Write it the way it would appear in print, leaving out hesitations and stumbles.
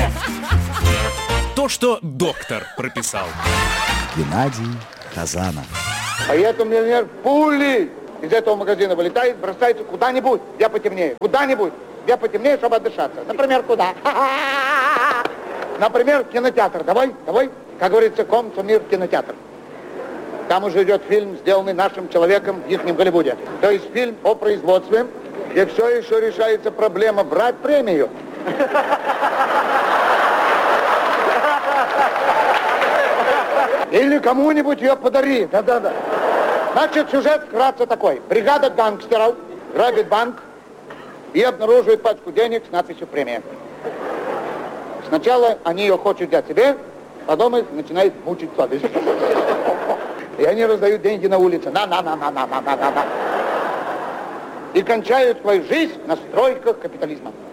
То, что доктор прописал. Геннадий Хазанов. Поэтому, миллионер, пули из этого магазина вылетает, бросается куда-нибудь, где потемнее. Куда-нибудь, где потемнее, чтобы отдышаться. Например, куда? Например, кинотеатр. Давай. Как говорится, мир кинотеатр. Там уже идет фильм, сделанный нашим человеком в ихнем Голливуде. То есть фильм о производстве, где все еще решается проблема брать премию. Или кому-нибудь ее подари. Да. Значит, сюжет вкратце такой. Бригада гангстеров грабит банк и обнаруживает пачку денег с надписью «Премия». Сначала они ее хотят взять себе, потом их начинает мучить совесть. И они раздают деньги на улице. На. И кончают свою жизнь на стройках капитализма.